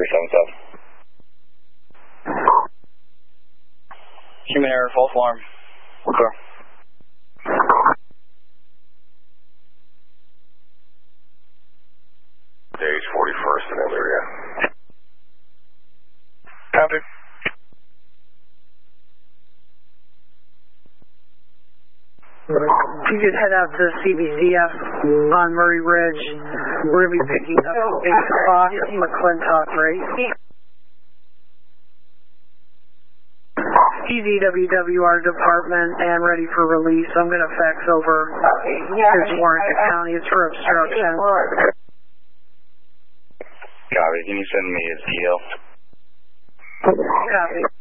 Human error, false alarm. We're clear. Days 41st in that area. Copy. You could head out to CBZF on Murray Ridge. We're going to be picking up 8 o'clock McClintock rate. EZWWR department and ready for release. I'm going to fax over his warrant to county. It's for obstruction. Copy. Can you send me his DL? Copy.